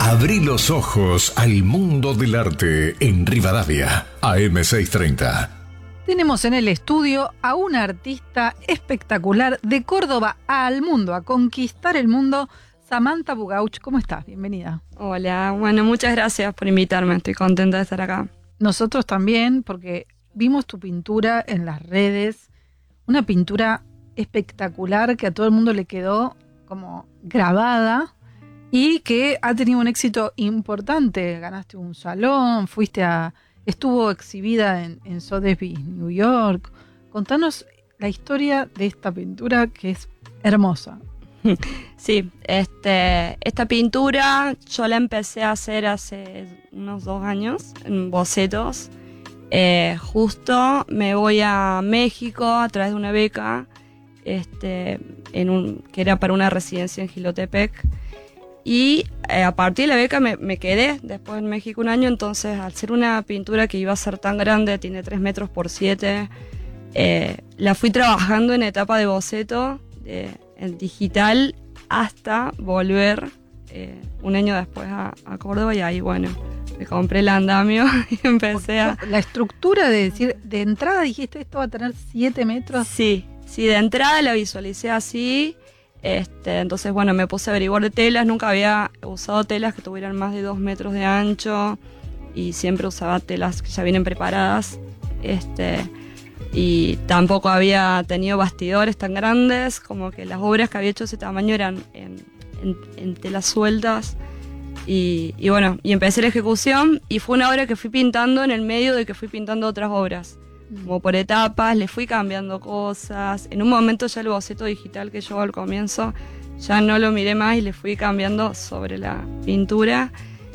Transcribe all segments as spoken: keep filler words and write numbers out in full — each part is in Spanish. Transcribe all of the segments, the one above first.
Abrí los ojos al mundo del arte en Rivadavia, A M seiscientos treinta. Tenemos en el estudio a una artista espectacular de Córdoba al mundo, a conquistar el mundo, Samantha Bugauch. ¿Cómo estás? Bienvenida. Hola, bueno, muchas gracias por invitarme, estoy contenta de estar acá. Nosotros también, porque vimos tu pintura en las redes, una pintura espectacular que a todo el mundo le quedó como grabada y que ha tenido un éxito importante. Ganaste un salón, fuiste a... estuvo exhibida en, en Sotheby's, New York. Contanos la historia de esta pintura que es hermosa. Sí, este, esta pintura yo la empecé a hacer hace unos dos años en bocetos. Eh, justo me voy a México a través de una beca este, en un, que era para una residencia en Jilotepec. Y eh, a partir de la beca me, me quedé después en México un año. Entonces, al ser una pintura que iba a ser tan grande, tiene tres metros por siete, eh, la fui trabajando en etapa de boceto, de, en digital, hasta volver eh, un año después a, a Córdoba. Y ahí, bueno, me compré el andamio y empecé a... La estructura de decir, de entrada dijiste, esto va a tener siete metros. Sí, sí, de entrada la visualicé así. Este, entonces, bueno, me puse a averiguar de telas. Nunca había usado telas que tuvieran más de dos metros de ancho y siempre usaba telas que ya vienen preparadas. Este, y tampoco había tenido bastidores tan grandes, como que las obras que había hecho de ese tamaño eran en, en, en telas sueltas. Y, y bueno, y empecé la ejecución y fue una obra que fui pintando en el medio de que fui pintando otras obras. Como por etapas, le fui cambiando cosas. En un momento ya el boceto digital que yo al comienzo ya no lo miré más y le fui cambiando sobre la pintura.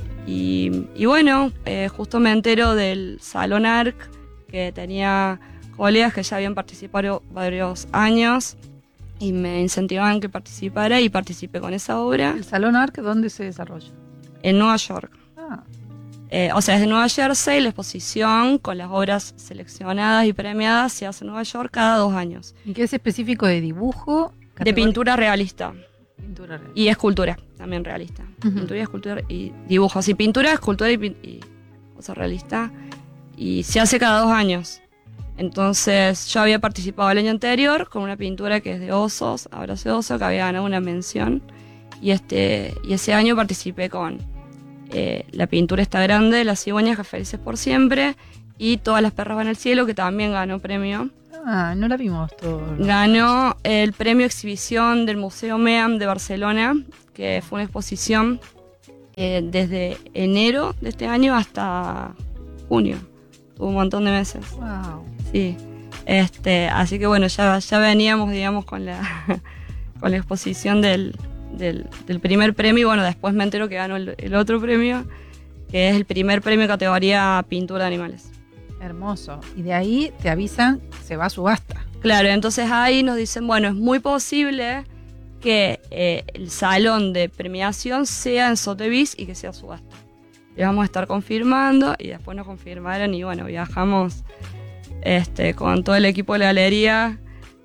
Y, y bueno, eh, justo me entero del Salón Arc, que tenía colegas que ya habían participado varios años y me incentivaban que participara y participé con esa obra. ¿El Salón Arc dónde se desarrolla? En Nueva York. Ah. Eh, o sea, desde Nueva Jersey, la exposición con las obras seleccionadas y premiadas se hace en Nueva York cada dos años. ¿Y qué es específico de dibujo? De pintura realista. Pintura realista. Y escultura, también realista. Uh-huh. Pintura y escultura y dibujo. Así, pintura, escultura y, pin- y cosa realista. Y se hace cada dos años. Entonces, yo había participado el año anterior con una pintura que es de osos, Abrazo de oso, que había ganado una mención. Y, este, y ese año participé con... Eh, la pintura está grande, Las cigüeñas que felices por siempre y Todas las perras van al cielo, que también ganó premio. Ah, no la vimos todo. Ganó el premio exhibición del Museo MEAM de Barcelona, que fue una exposición eh, desde enero de este año hasta junio. Tuvo un montón de meses. Wow. Sí. Este, así que bueno, ya, ya veníamos, digamos, con la, con la exposición del... Del, del primer premio. Y bueno, después me entero que ganó el, el otro premio, que es el primer premio categoría pintura de animales. Hermoso. Y de ahí te avisan que se va a subasta. Claro, entonces ahí nos dicen, bueno, es muy posible que eh, el salón de premiación sea en Sotheby's y que sea subasta. Y vamos a estar confirmando, y después nos confirmaron y bueno, viajamos este, con todo el equipo de la galería.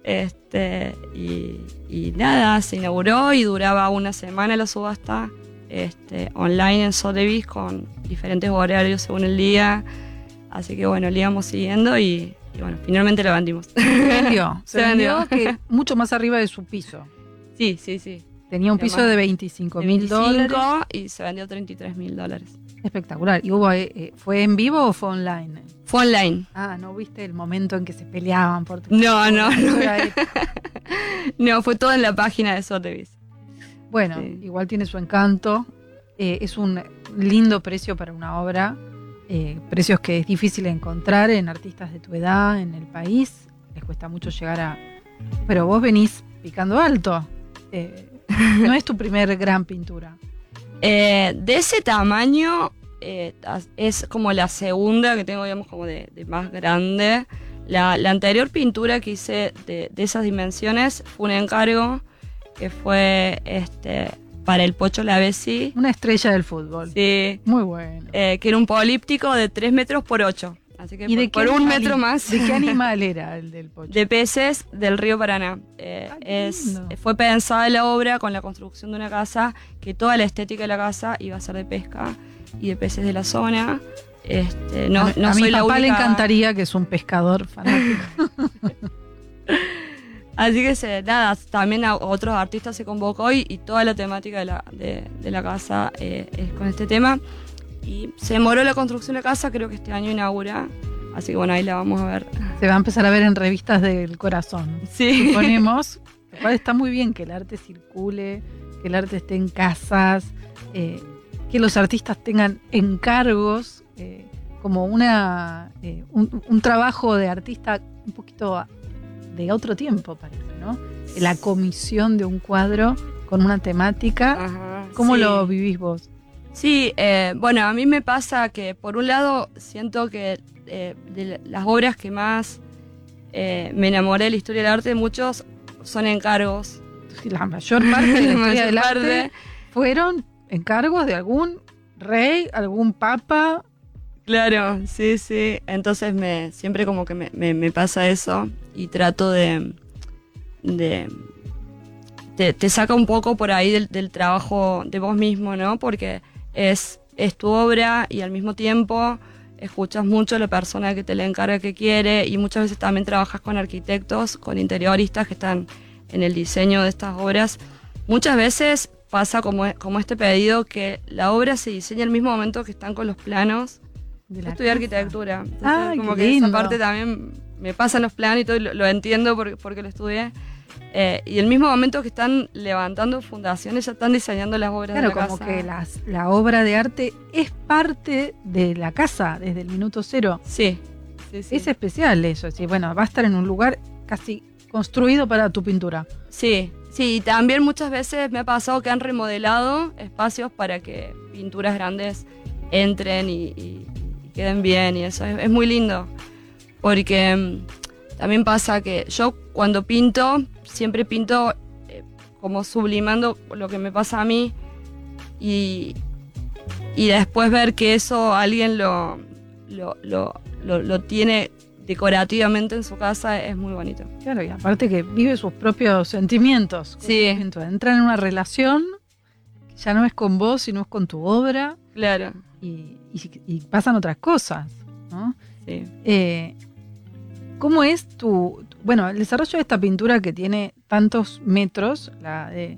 Este, y, y nada, se inauguró y duraba una semana la subasta este, online en Sotheby's con diferentes horarios según el día. Así que bueno, le íbamos siguiendo y, y bueno, finalmente la vendimos. Se vendió. Se, Se vendió, vendió. que mucho más arriba de su piso. Sí, sí, sí. Tenía un piso Además, de veinticinco mil dólares. Y se vendió treinta y tres mil dólares. Espectacular. ¿Y hubo, eh, fue en vivo o fue online? Fue online. Ah, ¿no viste el momento en que se peleaban por tu No, no, Eso no. era épico. No, fue todo en la página de Sotheby's. Bueno, Sí. igual tiene su encanto. Eh, es un lindo precio para una obra. Eh, precios que es difícil encontrar en artistas de tu edad, en el país. Les cuesta mucho llegar a... Pero vos venís picando alto. Eh, no es tu primer gran pintura. Eh, de ese tamaño eh, es como la segunda que tengo, digamos, como de, de más grande. La, la anterior pintura que hice de, de esas dimensiones fue un encargo que fue este, para el Pocho Lavezzi. Una estrella del fútbol. Sí, Muy bueno. eh, que era un políptico de tres metros por ocho. Así que ¿Y de por, qué por un animal- metro más. ¿De qué animal era el del pocho? De peces del río Paraná. Eh, Ah, qué es, lindo. fue pensada la obra con la construcción de una casa, que toda la estética de la casa iba a ser de pesca y de peces de la zona. Este, no, a, no a soy mi la papá le única- encantaría, que es un pescador fanático. Así que se, nada, también a otros artistas se convocó y, y toda la temática de la, de, de la casa eh, es con este tema. Y se demoró la construcción de la casa, creo que este año inaugura. Así que bueno, ahí la vamos a ver. Se va a empezar a ver en revistas del corazón. Sí. Suponemos. Lo cual está muy bien que el arte circule, que el arte esté en casas, eh, que los artistas tengan encargos, eh, como una eh, un, un trabajo de artista un poquito de otro tiempo, parece, ¿no? La comisión de un cuadro con una temática. Ajá, ¿Cómo sí. lo vivís vos? Sí, eh, bueno, a mí me pasa que por un lado siento que eh, de las obras que más eh, me enamoré de la historia del arte, muchos son encargos. La mayor parte de la La historia mayor del arte parte. fueron encargos de algún rey, algún papa. Claro, sí, sí. Entonces me siempre como que me, me, me pasa eso y trato de... de te, te saca un poco por ahí del, del trabajo de vos mismo, ¿no? Porque es, es tu obra y al mismo tiempo escuchas mucho a la persona que te la encarga que quiere y muchas veces también trabajas con arquitectos, con interioristas que están en el diseño de estas obras. Muchas veces pasa como, como este pedido que la obra se diseña al mismo momento que están con los planos. De Yo la estudié casa. arquitectura, entonces Ay, como qué que lindo. esa parte también me pasan los planos y todo, y lo, lo entiendo porque, porque lo estudié. Eh, y el mismo momento que están levantando fundaciones, ya están diseñando las obras Claro, de la como casa. que las, la obra de arte es parte de la casa desde el minuto cero. Sí, sí, sí. Es especial eso, es decir, bueno, va a estar en un lugar casi construido para tu pintura. Sí, sí, y también muchas veces me ha pasado que han remodelado espacios para que pinturas grandes entren y, y- y queden bien y eso es, es muy lindo. Porque mm, también pasa que yo cuando pinto, siempre pinto eh, como sublimando lo que me pasa a mí y, y después ver que eso alguien lo, lo, lo, lo, lo tiene decorativamente en su casa es muy bonito. Claro, y aparte que vive sus propios sentimientos. con Sí. su pintura. Entra en una relación que ya no es con vos, sino es con tu obra Claro, y, y- y pasan otras cosas, ¿no? sí. Eh, ¿Cómo es tu, bueno, el desarrollo de esta pintura que tiene tantos metros, la de,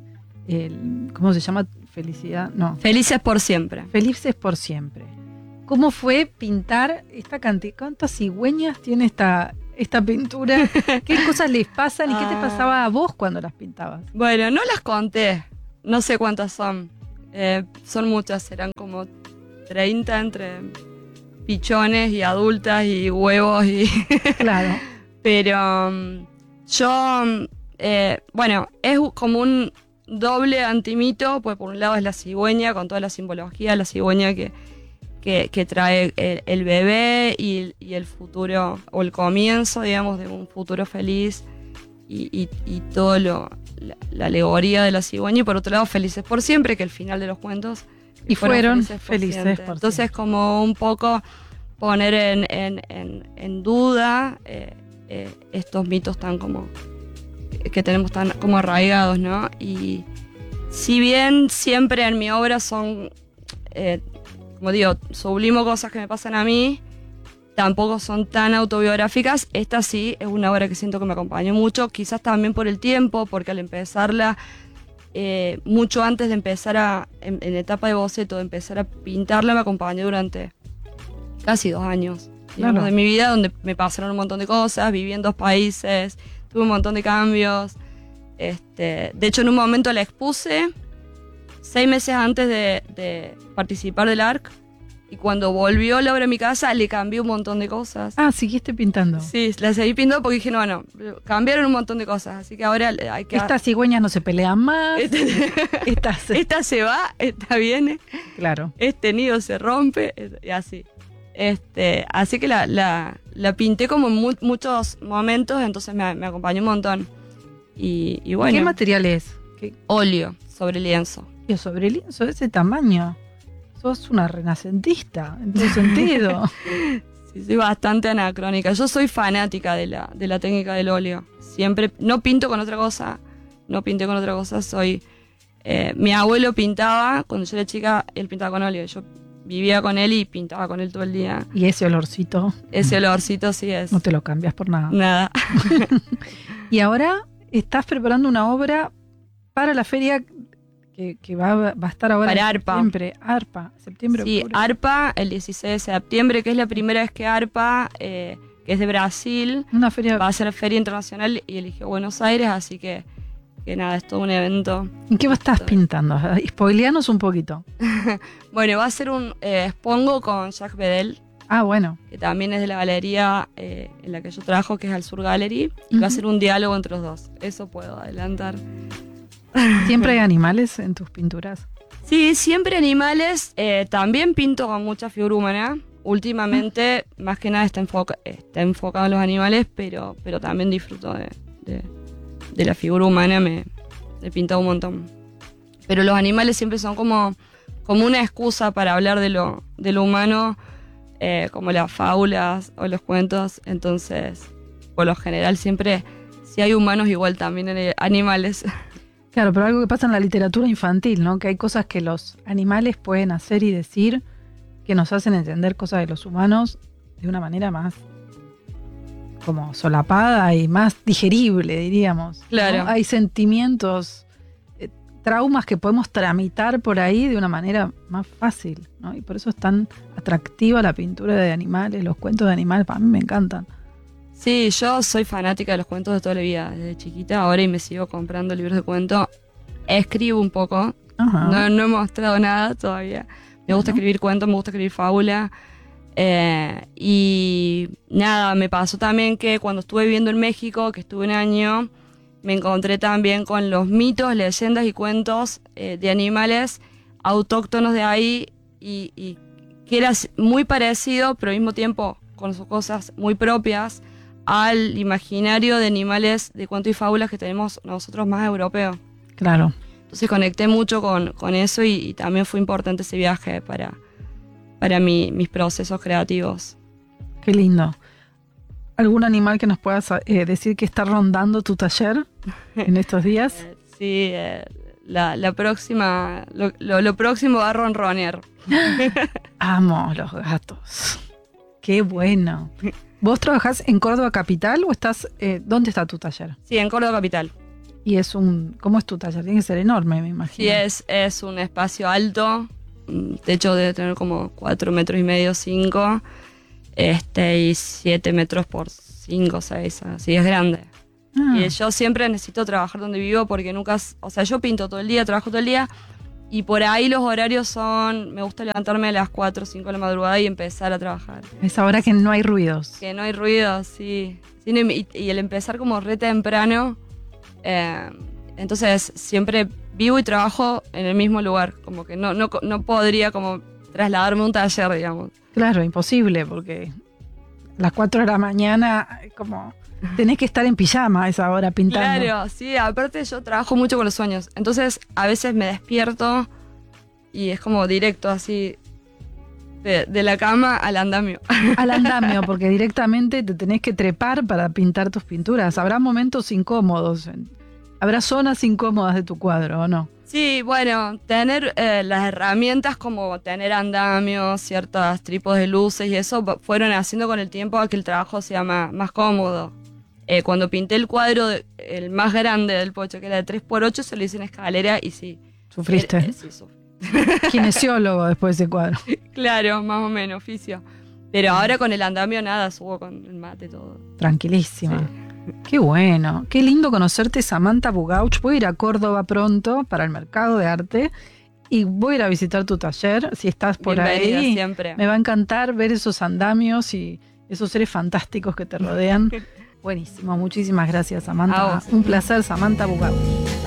el, ¿cómo se llama? Felicidad, no, Felices por siempre. Felices por siempre. ¿Cómo fue pintar esta cantidad? ¿Cuántas cigüeñas tiene esta, esta pintura? ¿Qué cosas les pasan y qué te Ah. pasaba a vos cuando las pintabas? Bueno, no las conté. No sé cuántas son. Eh, son muchas, serán como treinta entre pichones y adultas y huevos y... Claro. Pero um, yo, um, eh, bueno, es como un doble antimito, pues por un lado es la cigüeña, con toda la simbología, la cigüeña que, que, que trae el, el bebé y, y el futuro, o el comienzo, digamos, de un futuro feliz y, y, y todo lo, la, la alegoría de la cigüeña, y por otro lado Felices por siempre, que el final de los cuentos Y fueron felices siempre. por Entonces siempre. como un poco poner en, en, en, en duda eh, eh, estos mitos tan como que tenemos tan como arraigados, ¿no? Y si bien siempre en mi obra son, eh, como digo, sublimo cosas que me pasan a mí, tampoco son tan autobiográficas. Esta sí es una obra que siento que me acompañó mucho, quizás también por el tiempo, porque al empezarla, eh, mucho antes de empezar a, en, en etapa de boceto, de empezar a pintarla, me acompañó durante casi dos años, digamos, Claro. de mi vida, donde me pasaron un montón de cosas, viví en dos países, tuve un montón de cambios. Este, de hecho, en un momento la expuse seis meses antes de, de participar del A R C, y cuando volvió la obra a mi casa le cambié un montón de cosas. Ah, seguiste pintando. Sí, la seguí pintando porque dije, no, no, cambiaron un montón de cosas, así que ahora hay que... Estas cigüeñas no se pelean más. Este- Estas, esta se va, esta viene, claro. este nido se rompe, y así. Este, así que la, la, la pinté como en mu- muchos momentos, entonces me, me acompañó un montón. Y, y bueno, ¿Qué material es? ¿Qué, óleo sobre lienzo. qué sobre lienzo de ese tamaño? Sos una renacentista, en todo sentido. Sí, soy bastante anacrónica. Yo soy fanática de la, de la técnica del óleo. Siempre, no pinto con otra cosa, no pinté con otra cosa, soy... Eh, mi abuelo pintaba, cuando yo era chica, él pintaba con óleo. Yo vivía con él y pintaba con él todo el día. Y ese olorcito. Ese olorcito sí es. No te lo cambias por nada. Nada. Y ahora estás preparando una obra para la feria que, que va, va a estar ahora Para en ARPA. septiembre. ARPA, septiembre, Sí, octubre. ARPA el dieciséis de septiembre, que es la primera vez que ARPA, eh, que es de Brasil, Una feria. va a ser feria internacional y eligió Buenos Aires, así que, que nada, es todo un evento. ¿En qué estás pintando? Spoileanos un poquito. Bueno, va a ser un eh, expongo con Jacques Bedel, Ah, bueno. que también es de la galería eh, en la que yo trabajo, que es Al Sur Gallery, y va a Ujú. ser un diálogo entre los dos. Eso puedo adelantar. ¿Siempre hay animales en tus pinturas? Sí, siempre animales. Eh, también pinto con mucha figura humana. Últimamente, más que nada, está, enfoca- está enfocado en los animales, pero, pero también disfruto de, de- de la figura humana. Me he pintado un montón. Pero los animales siempre son como, como una excusa para hablar de lo, de lo humano, eh, como las fábulas o los cuentos. Entonces, por lo general, siempre, si hay humanos, igual también hay animales. Claro, pero algo que pasa en la literatura infantil, ¿no? Que hay cosas que los animales pueden hacer y decir que nos hacen entender cosas de los humanos de una manera más como solapada y más digerible, diríamos, ¿no? Claro. Hay sentimientos, eh, traumas que podemos tramitar por ahí de una manera más fácil, ¿no? Y por eso es tan atractiva la pintura de animales, los cuentos de animales, para mí me encantan. Sí, yo soy fanática de los cuentos de toda la vida, desde chiquita ahora y me sigo comprando libros de cuentos. Escribo un poco, Ajá. no, no he mostrado nada todavía. Me gusta Bueno. escribir cuentos, me gusta escribir fábula. Eh, y nada, me pasó también que cuando estuve viviendo en México, que estuve un año, me encontré también con los mitos, leyendas y cuentos eh, de animales autóctonos de ahí y, y que era muy parecido, pero al mismo tiempo con sus cosas muy propias al imaginario de animales de cuentos y fábulas que tenemos nosotros más europeos. Claro. Entonces conecté mucho con, con eso y, y también fue importante ese viaje para, para mi- mis procesos creativos. Qué lindo. ¿Algún animal que nos puedas eh, decir que está rondando tu taller en estos días? Eh, sí, eh, la, la próxima, lo, lo, lo próximo va a ronronear. Amo los gatos. Qué bueno. ¿Vos trabajás en Córdoba Capital o estás, eh, dónde está tu taller? Sí, en Córdoba Capital. Y es un, ¿cómo es tu taller? Tiene que ser enorme, me imagino. Sí, es, es un espacio alto, mm, de hecho debe tener como cuatro metros y medio, cinco, este, y siete metros por cinco, seis, así es grande. Ah, Y yo siempre necesito trabajar donde vivo porque nunca, s- o sea, yo pinto todo el día, trabajo todo el día y por ahí los horarios son, me gusta levantarme a las cuatro o cinco de la madrugada y empezar a trabajar. es ahora que no hay ruidos. Que no hay ruido, sí. Sí, y, y el empezar como re temprano, eh, entonces siempre vivo y trabajo en el mismo lugar, como que no, no, no podría como trasladarme a un taller, digamos. Claro, imposible, porque a las cuatro de la mañana, como tenés que estar en pijama a esa hora pintando. Claro, sí, aparte yo trabajo mucho con los sueños, entonces a veces me despierto y es como directo así, de, de la cama al andamio. Al andamio, porque directamente te tenés que trepar para pintar tus pinturas. Habrá momentos incómodos, habrá zonas incómodas de tu cuadro, ¿o no? Sí, bueno, tener eh, las herramientas como tener andamios, ciertos tripos de luces y eso va- fueron haciendo con el tiempo a que el trabajo sea más, más cómodo. Eh, cuando pinté el cuadro, de- el más grande del Pocho, que era de tres por ocho, se lo hice en escalera y sí. Sufriste. Eh, eh, sí, sufrí. Kinesiólogo después de ese cuadro. Claro, más o menos, oficio. Pero ahora con el andamio nada, subo con el mate todo. Tranquilísima. Sí. Qué bueno. Qué lindo conocerte, Samantha Bugauch. Voy a ir a Córdoba pronto para el mercado de arte y voy a ir a visitar tu taller. Si estás por Bienvenida ahí, siempre. me va a encantar ver esos andamios y esos seres fantásticos que te rodean. Buenísimo. Muchísimas gracias, A Samantha. vos. Un placer, Samantha Bugauch.